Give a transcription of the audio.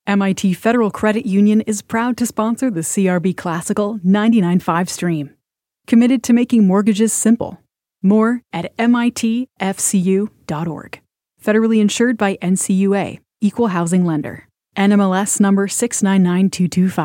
MIT Federal Credit Union is proud to sponsor the CRB Classical 99.5 stream. Committed to making mortgages simple. More at mitfcu.org. Federally insured by NCUA, Equal Housing Lender. NMLS number 699225.